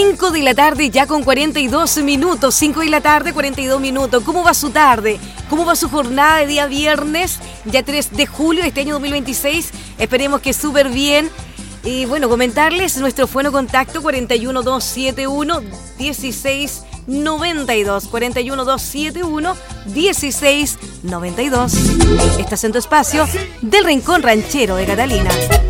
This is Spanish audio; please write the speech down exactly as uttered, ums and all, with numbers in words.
cinco de la tarde ya con cuarenta y dos minutos, cinco de la tarde, cuarenta y dos minutos. ¿Cómo va su tarde? ¿Cómo va su jornada de día viernes? Ya tres de julio de este año dos mil veintiséis. Esperemos que súper bien. Y bueno, comentarles nuestro fueno contacto cuarenta y uno, doscientos setenta y uno, dieciséis noventa y dos. cuarenta y uno, doscientos setenta y uno, dieciséis noventa y dos. Estás en tu espacio del Rincón Ranchero de Catalina.